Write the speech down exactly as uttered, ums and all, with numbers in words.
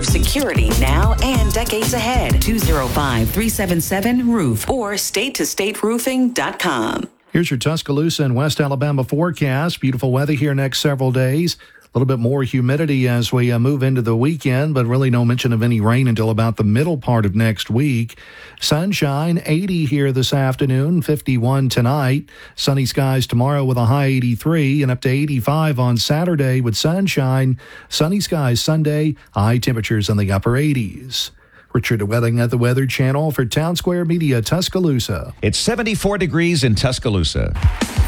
deserve security now and decades ahead. two oh five, three seven seven, roof or state to state roofing dot com. Here's your Tuscaloosa and West Alabama forecast. Beautiful weather here next several days. A little bit more humidity as we uh, move into the weekend, but really no mention of any rain until about the middle part of next week. Sunshine, eighty here this afternoon, fifty-one tonight. Sunny skies tomorrow with a high eighty-three and up to eighty-five on Saturday with sunshine. Sunny skies Sunday, high temperatures in the upper eighties. Richard Wedding at the Weather Channel for Town Square Media, Tuscaloosa. It's seventy-four degrees in Tuscaloosa.